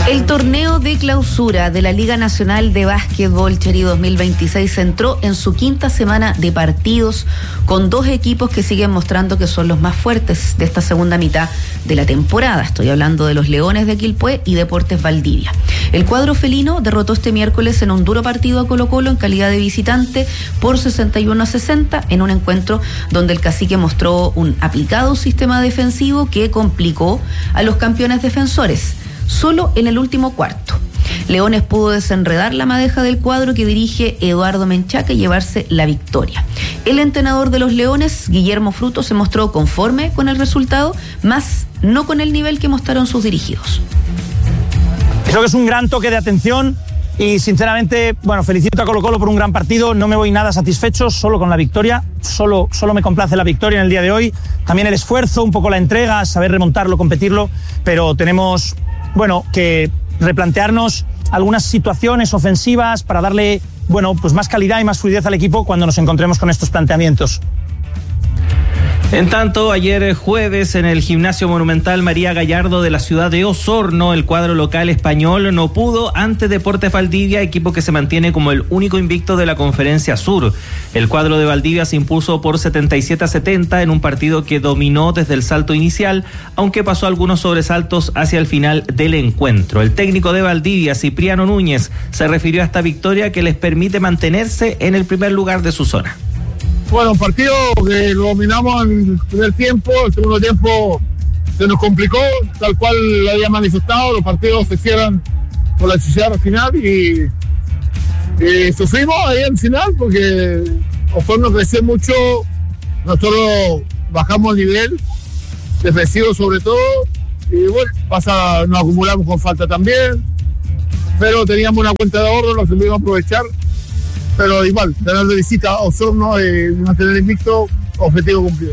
El torneo de clausura de la Liga Nacional de Básquetbol Cheri 2026 entró en su quinta semana de partidos con dos equipos que siguen mostrando que son los más fuertes de esta segunda mitad de la temporada. Estoy hablando de los Leones de Quilpué y Deportes Valdivia. El cuadro felino derrotó este miércoles en un duro partido a Colo-Colo en calidad de visitante por 61-60 en un encuentro donde el cacique mostró un aplicado sistema defensivo que complicó a los campeones defensores. Solo en el último cuarto, Leones pudo desenredar la madeja del cuadro que dirige Eduardo Menchaca y llevarse la victoria. El entrenador de los Leones, Guillermo Fruto, se mostró conforme con el resultado, más no con el nivel que mostraron sus dirigidos. Creo que es un gran toque de atención y sinceramente, felicito a Colo-Colo por un gran partido. No me voy nada satisfecho solo con la victoria, solo me complace la victoria en el día de hoy. También el esfuerzo, un poco la entrega, saber remontarlo, competirlo, pero tenemos que replantearnos algunas situaciones ofensivas para darle, más calidad y más fluidez al equipo cuando nos encontremos con estos planteamientos. En tanto, ayer jueves en el Gimnasio Monumental María Gallardo de la ciudad de Osorno, el cuadro local español no pudo ante Deportes Valdivia, equipo que se mantiene como el único invicto de la Conferencia Sur. El cuadro de Valdivia se impuso por 77-70 en un partido que dominó desde el salto inicial, aunque pasó algunos sobresaltos hacia el final del encuentro. El técnico de Valdivia, Cipriano Núñez, se refirió a esta victoria que les permite mantenerse en el primer lugar de su zona. Un partido que lo dominamos en el primer tiempo, el segundo tiempo se nos complicó, tal cual lo había manifestado, los partidos se cierran por la necesidad final y sufrimos ahí en final porque Osorno creció mucho, nosotros bajamos el nivel defensivo sobre todo y nos acumulamos con falta también, pero teníamos una cuenta de ahorro, lo supimos aprovechar. Pero igual, ganar de visita a Osorno y mantener el invicto, objetivo cumplido.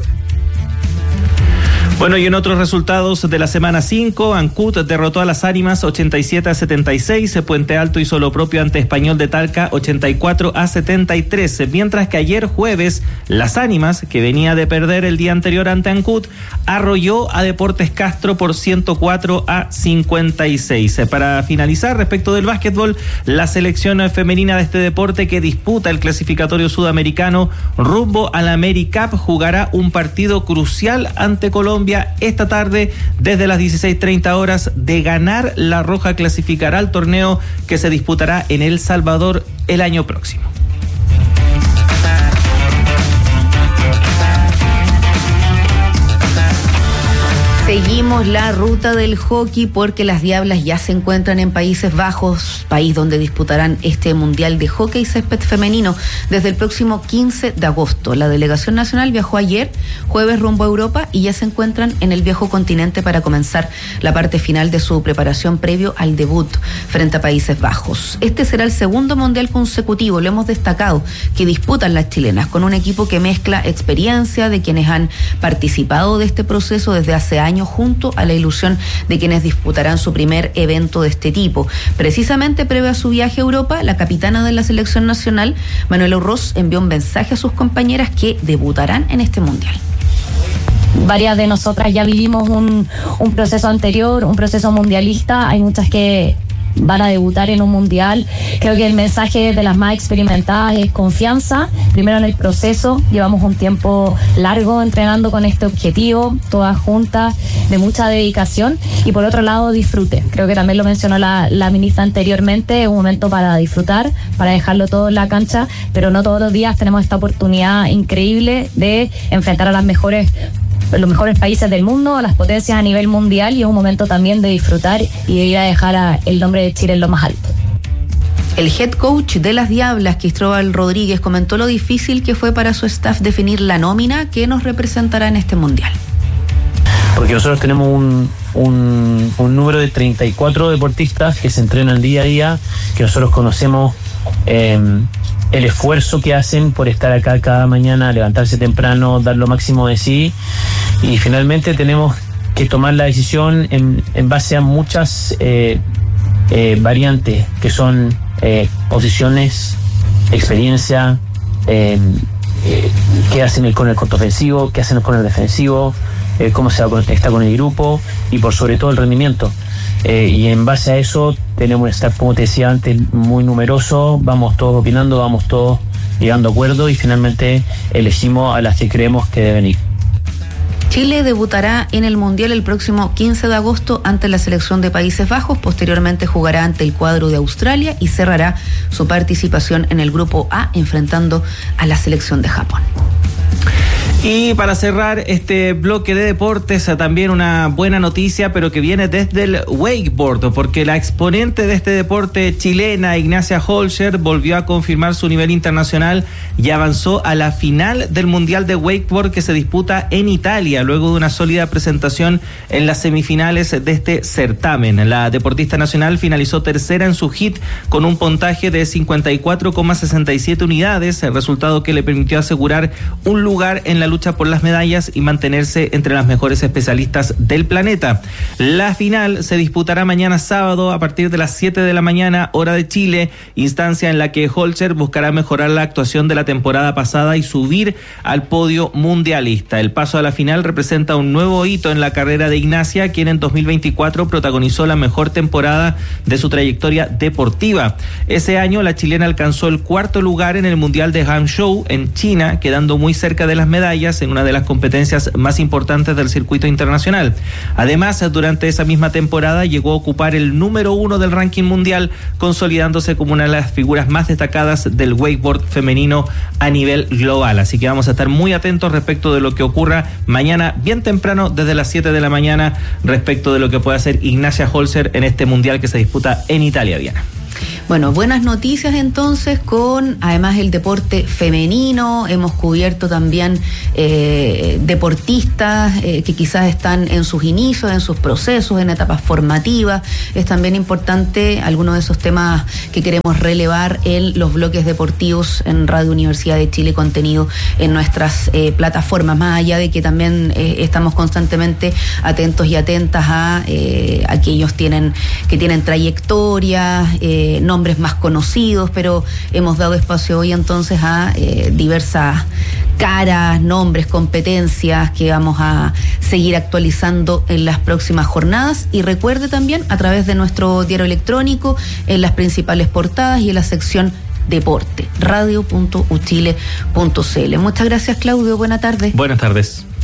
Y en otros resultados de la semana 5, Ancud derrotó a Las Ánimas 87-76, Puente Alto hizo lo propio ante Español de Talca 84-73, mientras que ayer jueves Las Ánimas, que venía de perder el día anterior ante Ancud, arrolló a Deportes Castro por 104-56. Para finalizar, respecto del básquetbol, la selección femenina de este deporte que disputa el clasificatorio sudamericano rumbo a la AmeriCup jugará un partido crucial ante Colombia esta tarde desde las 16:30 horas. De ganar, La Roja clasificará al torneo que se disputará en El Salvador el año próximo. Seguimos la ruta del hockey porque las Diablas ya se encuentran en Países Bajos, país donde disputarán este Mundial de Hockey Césped Femenino desde el próximo 15 de agosto. La delegación nacional viajó ayer, jueves, rumbo a Europa y ya se encuentran en el viejo continente para comenzar la parte final de su preparación previo al debut frente a Países Bajos. Este será el segundo Mundial consecutivo, lo hemos destacado, que disputan las chilenas con un equipo que mezcla experiencia de quienes han participado de este proceso desde hace años junto a la ilusión de quienes disputarán su primer evento de este tipo. Precisamente previo a su viaje a Europa, la capitana de la selección nacional, Manuela Urroz, envió un mensaje a sus compañeras que debutarán en este Mundial. Varias de nosotras ya vivimos un proceso anterior, un proceso mundialista. Hay muchas que van a debutar en un mundial. Creo que el mensaje de las más experimentadas es confianza, primero en el proceso. Llevamos un tiempo largo entrenando con este objetivo, todas juntas, de mucha dedicación, y por otro lado disfrute. Creo que también lo mencionó la ministra anteriormente, es un momento para disfrutar, para dejarlo todo en la cancha, pero no todos los días tenemos esta oportunidad increíble de enfrentar a los mejores países del mundo, a las potencias a nivel mundial, y es un momento también de disfrutar y de ir a dejar el nombre de Chile en lo más alto. El head coach de las Diablas, Cristóbal Rodríguez, comentó lo difícil que fue para su staff definir la nómina que nos representará en este mundial. Porque nosotros tenemos un número de 34 deportistas que se entrenan día a día, que nosotros conocemos el esfuerzo que hacen por estar acá cada mañana, levantarse temprano, dar lo máximo de sí, y finalmente tenemos que tomar la decisión en base a muchas variantes que son posiciones, experiencia, qué hacen con el contraofensivo, qué hacen con el defensivo, cómo está con el grupo y por sobre todo el rendimiento. y en base a eso tenemos un staff, como te decía antes, muy numeroso, vamos todos opinando, vamos todos llegando a acuerdos y finalmente elegimos a las que creemos que deben ir. Chile debutará en el Mundial el próximo 15 de agosto ante la selección de Países Bajos, posteriormente jugará ante el cuadro de Australia y cerrará su participación en el Grupo A enfrentando a la selección de Japón. Y para cerrar este bloque de deportes, también una buena noticia, pero que viene desde el wakeboard, porque la exponente de este deporte chilena, Ignacia Holscher, volvió a confirmar su nivel internacional y avanzó a la final del Mundial de Wakeboard que se disputa en Italia, luego de una sólida presentación en las semifinales de este certamen. La deportista nacional finalizó tercera en su hit con un puntaje de 54,67 unidades, el resultado que le permitió asegurar un lugar en la lucha por las medallas y mantenerse entre las mejores especialistas del planeta. La final se disputará mañana sábado a partir de las 7 de la mañana, hora de Chile, instancia en la que Holscher buscará mejorar la actuación de la temporada pasada y subir al podio mundialista. El paso a la final representa un nuevo hito en la carrera de Ignacia, quien en 2024 protagonizó la mejor temporada de su trayectoria deportiva. Ese año la chilena alcanzó el cuarto lugar en el Mundial de Hangzhou en China, quedando muy cerca de las medallas en una de las competencias más importantes del circuito internacional. Además, durante esa misma temporada llegó a ocupar el número 1 del ranking mundial, consolidándose como una de las figuras más destacadas del wakeboard femenino a nivel global. Así que vamos a estar muy atentos respecto de lo que ocurra mañana bien temprano, desde las 7 de la mañana, respecto de lo que puede hacer Ignacia Holscher en este mundial que se disputa en Italia, Diana. Bueno, buenas noticias entonces con además el deporte femenino. Hemos cubierto también deportistas que quizás están en sus inicios, en sus procesos, en etapas formativas. Es también importante algunos de esos temas que queremos relevar en los bloques deportivos en Radio Universidad de Chile, contenido en nuestras plataformas, más allá de que también estamos constantemente atentos y atentas a aquellos que tienen trayectoria, nombres más conocidos, pero hemos dado espacio hoy entonces a diversas caras, nombres, competencias que vamos a seguir actualizando en las próximas jornadas. Y recuerde también a través de nuestro diario electrónico, en las principales portadas y en la sección deporte, radio.uchile.cl. Muchas gracias, Claudio. Buenas tardes. Buenas tardes.